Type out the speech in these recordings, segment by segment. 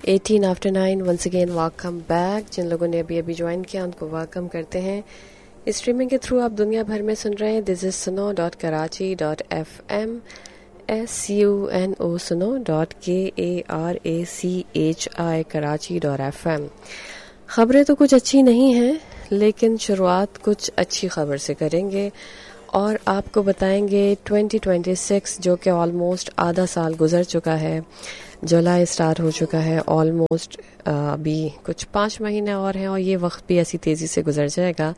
18 after 9 once again welcome back. जिन लोगों ने अभी ज्वाइन किया उनको वेलकम करते हैं. इस स्ट्रीमिंग के थ्रू आप दुनिया भर में सुन रहे हैं. This is suno.karachi.fm SUNO suno.KARACHI Karachi.fm. खबरें तो कुछ अच्छी नहीं हैं, लेकिन शुरुआत कुछ अच्छी खबर से करेंगे और आपको बताएंगे 2026 जो कि ऑलमोस्ट आधा साल गुजर चुका है. जुलाई स्टार्ट हो चुका है ऑलमोस्ट. अभी कुछ 5 महीने और हैं और ये वक्त भी ऐसी तेज़ी से गुजर जाएगा.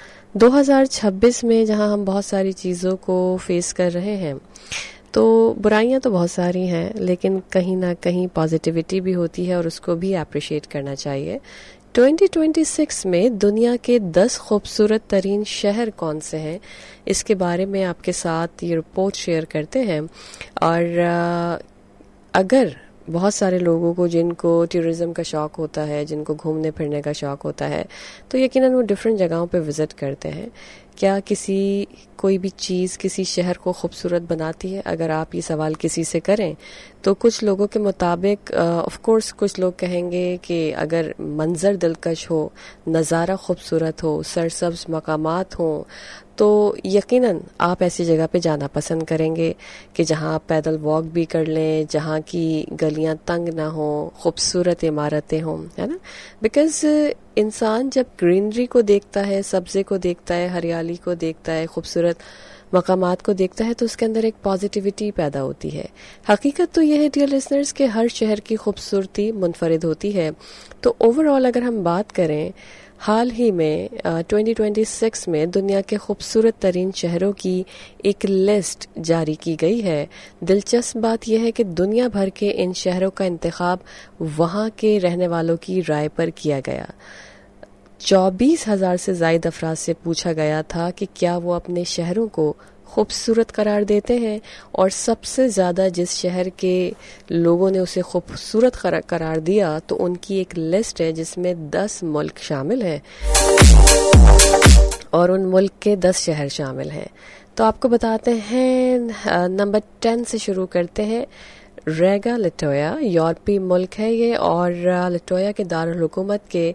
2026 में जहां हम बहुत सारी चीज़ों को फेस कर रहे हैं, तो बुराइयां तो बहुत सारी हैं, लेकिन कहीं ना कहीं पॉजिटिविटी भी होती है और उसको भी अप्रिशिएट करना चाहिए. 2026 में दुनिया के 10 खूबसूरत तरीन शहर कौन से हैं, इसके बारे में आपके साथ ये रिपोर्ट शेयर करते हैं. और अगर बहुत सारे लोगों को जिनको टूरिज्म का शौक होता है, जिनको घूमने फिरने का शौक होता है, तो यकीनन वो डिफरेंट जगहों पे विज़िट करते हैं. क्या कोई भी चीज़ किसी शहर को खूबसूरत बनाती है? अगर आप ये सवाल किसी से करें तो कुछ लोगों के मुताबिक ऑफ कोर्स कुछ लोग कहेंगे कि अगर मंजर दिलकश हो, नज़ारा खूबसूरत हो, सरसब्ज मकामात हों, तो यकीनन आप ऐसी जगह पे जाना पसंद करेंगे कि जहां आप पैदल वॉक भी कर लें, जहां की गलियां तंग ना हो, खूबसूरत इमारतें हों, है ना. बिकॉज इंसान जब ग्रीनरी को देखता है, सब्जे को देखता है, हरियाली को देखता है, खूबसूरत मकामात को देखता है, तो उसके अंदर एक पॉजिटिविटी पैदा होती है. हकीकत तो यह है डियर लिसनर्स कि हर शहर की खूबसूरती मुनफरिद होती है. तो ओवरऑल अगर हम बात करें, हाल ही में 2026 में दुनिया के खूबसूरत तरीन शहरों की एक लिस्ट जारी की गई है. दिलचस्प बात यह है कि दुनिया भर के इन शहरों का इंतखाब वहां के रहने वालों की राय पर किया गया. 24,000 से ज़ायद अफराद से पूछा गया था कि क्या वो अपने शहरों को खूबसूरत करार देते हैं, और सबसे ज़्यादा जिस शहर के लोगों ने उसे खूबसूरत करार दिया, तो उनकी एक लिस्ट है जिसमें 10 मुल्क शामिल हैं और उन मुल्क के 10 शहर शामिल हैं. तो आपको बताते हैं, नंबर 10 से शुरू करते हैं. रेगा लिटोया यूरोपीय मुल्क है ये, और लिटोया के दारुल हुकूमत के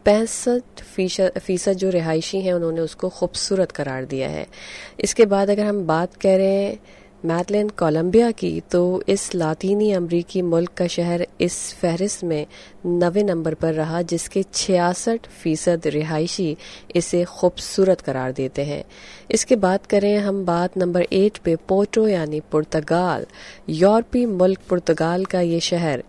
65% जो रिहायशी हैं उन्होंने उसको खूबसूरत करार दिया है. इसके बाद अगर हम बात करें मैडलेन कोलंबिया की, तो इस लातीनी अमरीकी मुल्क का शहर इस फहरिस्त में 90 नंबर पर रहा, जिसके 66% रिहायशी इसे खूबसूरत करार देते हैं. इसके बाद करें हम बात नंबर 8 पे, पोर्टो यानी पुर्तगाल. यूरोपीय मुल्क पुर्तगाल का ये शहर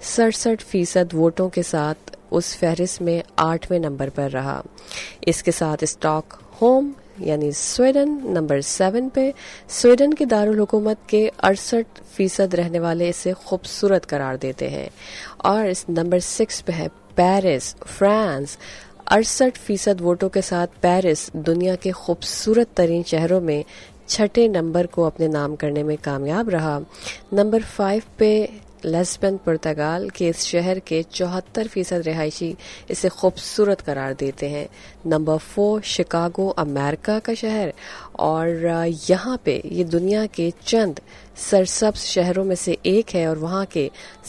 67% वोटों के साथ उस फहरिस्त में 8वें नंबर पर रहा. इसके साथ स्टॉकहोम यानी स्वीडन नंबर 7 पे. स्वीडन के दारुल हुकूमत के 68% रहने वाले इसे खूबसूरत करार देते हैं. और इस नंबर 6 पे है पेरिस, फ्रांस. 68% वोटों के साथ पेरिस दुनिया के खूबसूरत तरीन शहरों में 6ठे नंबर को अपने नाम करने में कामयाब रहा. नंबर 5 पे लिस्बन पुर्तगाल के इस शहर के 74% रिहायशी इसे खूबसूरत करार देते हैं. नंबर 4 शिकागो अमेरिका का शहर, और यहाँ पे ये दुनिया के चंद सरसब्ज शहरों में से एक है और वहाँ के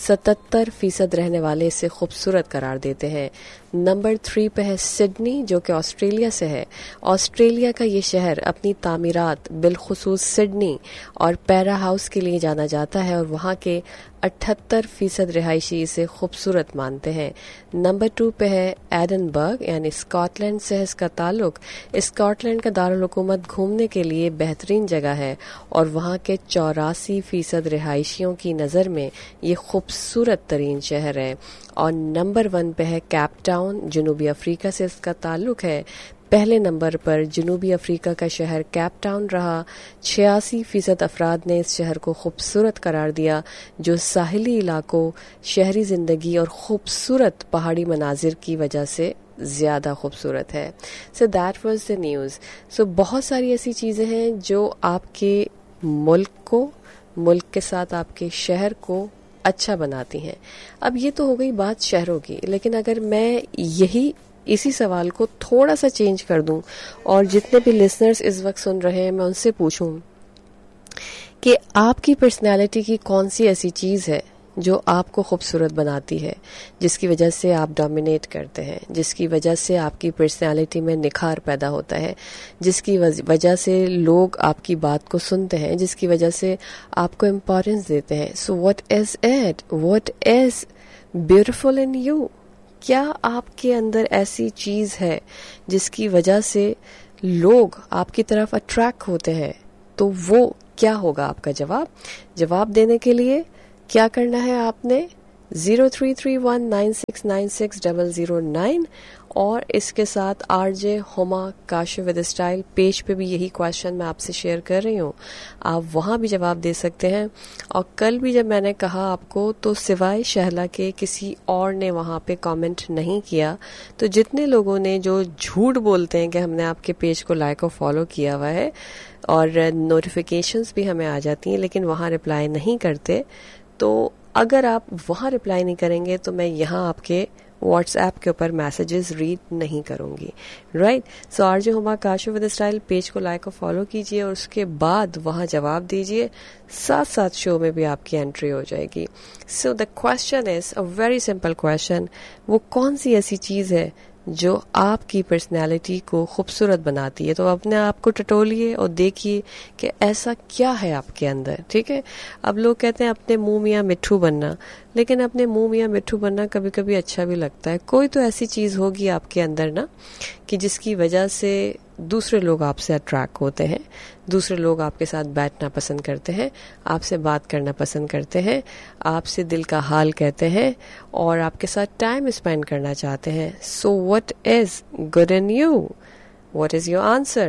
77% रहने वाले इसे खूबसूरत करार देते हैं. नंबर 3 पे है सिडनी, जो कि ऑस्ट्रेलिया से है. ऑस्ट्रेलिया का ये शहर अपनी तामीरात, बिलखुसूस सिडनी और पैरा हाउस के लिए जाना जाता है, और वहाँ के 78% रिहायशी इसे खूबसूरत मानते हैं. नंबर 2 पे है एडनबर्ग यानी स्कॉटलैंड से है इसका ताल्लुक. स्कॉटलैंड का दारुल हुकूमत घूमने के लिए बेहतरीन जगह है, और वहाँ के 84% रिहायशियों की नज़र में ये खूबसूरत तरीन शहर है. और नंबर 1 पे है कैप टाउन, जनूबी अफ्रीका से इसका ताल्लुक है. पहले नंबर पर जनूबी अफ्रीका का शहर कैप टाउन रहा. 86% अफराद ने इस शहर को खूबसूरत करार दिया, जो साहिली इलाकों, शहरी जिंदगी और खूबसूरत पहाड़ी मनाजिर की वजह से ज़्यादा खूबसूरत है. So that was the news. सो बहुत सारी ऐसी चीज़ें हैं जो आपके मुल्क को, मुल्क के साथ आपके शहर को अच्छा बनाती हैं. अब ये तो हो गई बात शहरों की, लेकिन अगर मैं इसी सवाल को थोड़ा सा चेंज कर दूं और जितने भी लिसनर्स इस वक्त सुन रहे हैं मैं उनसे पूछूं कि आपकी पर्सनैलिटी की कौन सी ऐसी चीज़ है جو آپ کو خوبصورت بناتی ہے, جس کی وجہ سے آپ ڈومینیٹ کرتے ہیں, جس کی وجہ سے آپ کی پرسنالٹی میں نکھار پیدا ہوتا ہے, جس کی وجہ سے لوگ آپ کی بات کو سنتے ہیں, جس کی وجہ سے آپ کو امپورٹنس دیتے ہیں. So what is it, what is beautiful in you? کیا آپ کے اندر ایسی چیز ہے جس کی وجہ سے لوگ آپ کی طرف اٹریکٹ ہوتے ہیں؟ تو وہ کیا ہوگا آپ کا جواب دینے کے لیے کیا کرنا ہے آپ نے؟ 033196960009 اور اس کے ساتھ RJ ہما کاشف ود اسٹائل پیج پہ بھی یہی کوشچن میں آپ سے شیئر کر رہی ہوں. آپ وہاں بھی جواب دے سکتے ہیں. اور کل بھی جب میں نے کہا آپ کو, تو سوائے شہلا کے کسی اور نے وہاں پہ کامنٹ نہیں کیا. تو جتنے لوگوں نے جو جھوٹ بولتے ہیں کہ ہم نے آپ کے پیج کو لائک اور فالو کیا ہوا ہے اور نوٹیفیکیشنز بھی ہمیں آ جاتی ہیں لیکن وہاں رپلائی نہیں کرتے, تو اگر آپ وہاں رپلائی نہیں کریں گے تو میں یہاں آپ کے واٹس ایپ کے اوپر میسیجز ریڈ نہیں کروں گی. رائٹ, سو RJ ہما کاشف ود اسٹائل پیج کو لائک اور فالو کیجئے اور اس کے بعد وہاں جواب دیجئے, ساتھ ساتھ شو میں بھی آپ کی انٹری ہو جائے گی. سو the question is a very simple question, وہ کون سی ایسی چیز ہے جو آپ کی پرسنالٹی کو خوبصورت بناتی ہے؟ تو اپنے آپ کو ٹٹولیے اور دیکھیے کہ ایسا کیا ہے آپ کے اندر. ٹھیک ہے, اب لوگ کہتے ہیں اپنے منہ میاں مٹھو بننا, لیکن اپنے منہ میاں مٹھو بننا کبھی کبھی اچھا بھی لگتا ہے. کوئی تو ایسی چیز ہوگی آپ کے اندر نا کہ جس کی وجہ سے دوسرے لوگ آپ سے اٹریکٹ ہوتے ہیں, دوسرے لوگ آپ کے ساتھ بیٹھنا پسند کرتے ہیں, آپ سے بات کرنا پسند کرتے ہیں, آپ سے دل کا حال کہتے ہیں اور آپ کے ساتھ ٹائم اسپینڈ کرنا چاہتے ہیں. So what is good in you? What is your answer?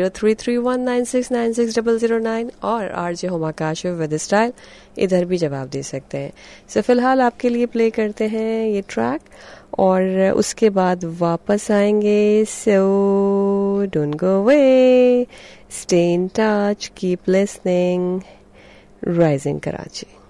033196960009 اور RJ ہما کاشف ود اسٹائل ادھر بھی جواب دے سکتے ہیں. سو فی الحال آپ کے لیے پلے کرتے ہیں یہ ٹریک اور اس کے بعد واپس آئیں گے. So don't go away, stay in touch, cap listening. Rising Karachi.